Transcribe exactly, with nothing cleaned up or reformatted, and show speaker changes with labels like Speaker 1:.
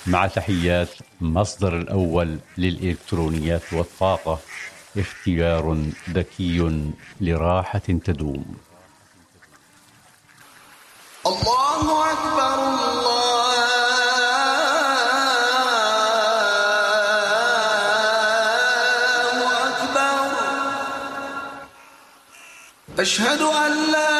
Speaker 1: مع تحيات مصدر الأول للإلكترونيات والطاقة، اختيار ذكي لراحة تدوم.
Speaker 2: الله أكبر، الله أكبر، أشهد أن لا